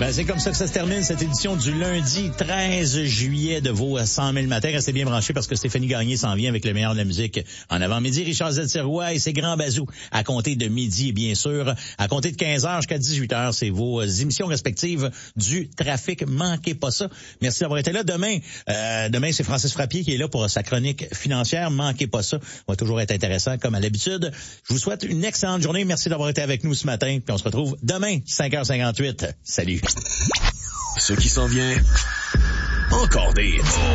Ben, c'est comme ça que ça se termine, cette édition du lundi 13 juillet de vos 100 000 matins. Restez bien branchés parce que Stéphanie Gagné s'en vient avec le meilleur de la musique en avant-midi. Richard Z-Sirois et ses grands bazous à compter de midi et bien sûr, à compter de 15h jusqu'à 18h. C'est vos émissions respectives du trafic. Manquez pas ça. Merci d'avoir été là. Demain, c'est Francis Frappier qui est là pour sa chronique financière. Manquez pas ça. Ça va toujours être intéressant comme à l'habitude. Je vous souhaite une excellente journée. Merci d'avoir été avec nous ce matin. Puis on se retrouve demain, 5h58. Salut. Ce qui s'en vient, encore des hits.